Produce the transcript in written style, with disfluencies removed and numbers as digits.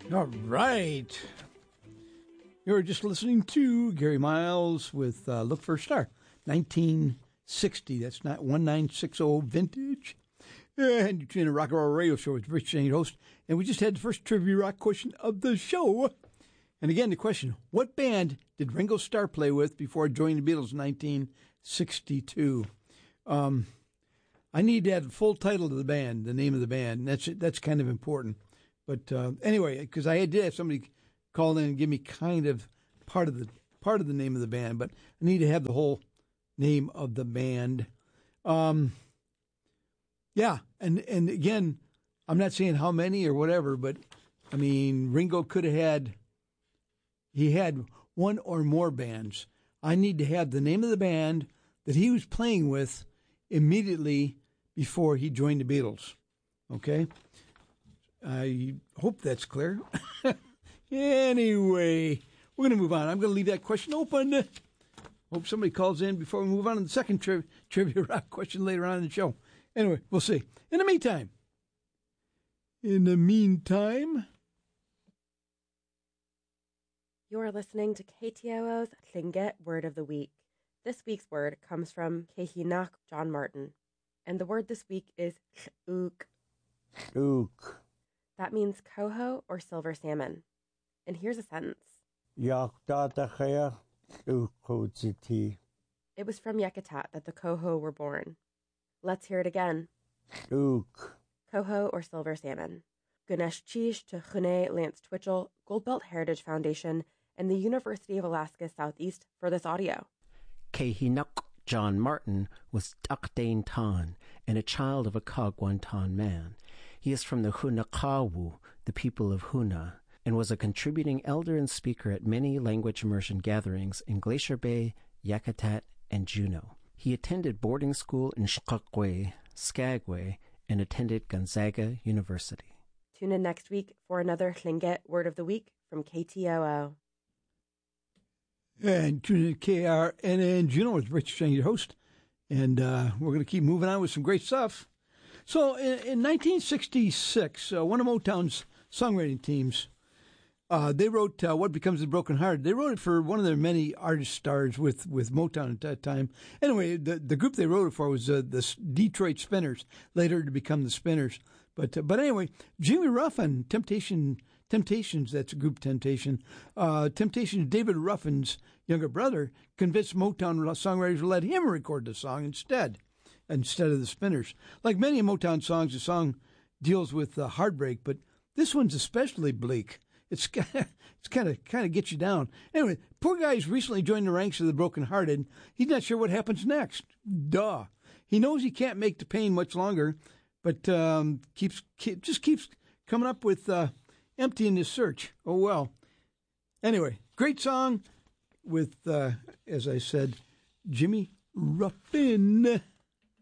All right. You're just listening to Gary Miles with Look for a Star, 1960. That's not 1960 vintage. And you're tuning in a rock and roll radio show with Rich Jane, host. And we just had the first trivia rock question of the show. And again, the question, what band did Ringo Starr play with before joining the Beatles in 1962? I need to have the full title of the band, the name of the band. That's kind of important. But anyway, because I did have somebody call in and give me kind of part of the name of the band, but I need to have the whole name of the band. Yeah, and again, I'm not saying how many or whatever, but I mean Ringo could have had one or more bands. I need to have the name of the band that he was playing with immediately before he joined the Beatles. Okay? I hope that's clear. Anyway, we're going to move on. I'm going to leave that question open. Hope somebody calls in before we move on to the second trivia rock question later on in the show. Anyway, we'll see. In the meantime, You're listening to KTOO's Tlingit Word of the Week. This week's word comes from Kehinak John Martin, and the word this week is uk. Ook. That means coho or silver salmon. And here's a sentence. Yakdatachea ukojiti. It was from Yakutat that the coho were born. Let's hear it again. Ook. Coho or silver salmon. Ganesh Chish to Chune Lance Twitchell, Goldbelt Heritage Foundation, and the University of Alaska Southeast for this audio. Kehinuk John Martin was Dakdane Tan and a child of a Kagwantan man. He is from the Hunakawu, the people of Huna, and was a contributing elder and speaker at many language immersion gatherings in Glacier Bay, Yakutat, and Juneau. He attended boarding school in Skagway, and attended Gonzaga University. Tune in next week for another Tlingit Word of the Week from KTOO. And tune in to KRNN Juneau with Rich Chang, your host. And we're going to keep moving on with some great stuff. So in 1966, one of Motown's songwriting teams, they wrote What Becomes of the Broken Heart. They wrote it for one of their many artist stars with Motown at that time. Anyway, the group they wrote it for was the Detroit Spinners, later to become the Spinners. But anyway, Jimmy Ruffin, Temptations, that's a group Temptation. Temptations, David Ruffin's younger brother, convinced Motown songwriters to let him record the song instead of the Spinners. Like many of Motown songs, the song deals with heartbreak, but this one's especially bleak. It's kind of gets you down. Anyway, poor guy's recently joined the ranks of the brokenhearted. He's not sure what happens next. Duh. He knows he can't make the pain much longer, but keeps coming up with empty in his search. Oh well. Anyway, great song with, as I said, Jimmy Ruffin.